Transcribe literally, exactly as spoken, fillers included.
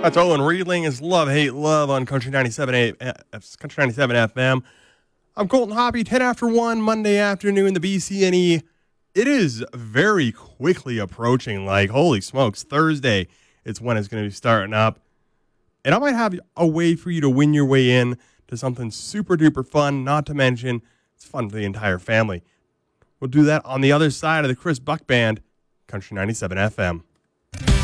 That's Owen Reedling. It's Love, Hate, Love on Country ninety-seven, A- uh, Country ninety-seven F M. I'm Colton Hoppy, ten after one, Monday afternoon, the B C N E. It is very quickly approaching, like, holy smokes, Thursday. It's when it's going to be starting up. And I might have a way for you to win your way in to something super duper fun, not to mention it's fun for the entire family. We'll do that on the other side of the Chris Buck Band, Country ninety-seven F M.